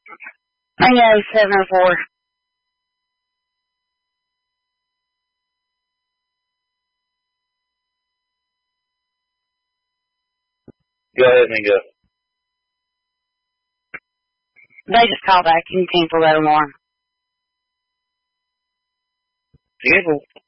I know, 704. Go ahead, Mingo. They just called back and canceled that more. Cancel?